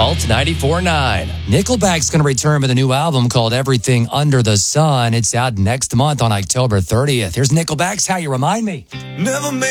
Alt 94.9. Nickelback's going to return with a new album called Everything Under the Sun. It's out next month on October 30th. Here's Nickelback's How You Remind Me. Never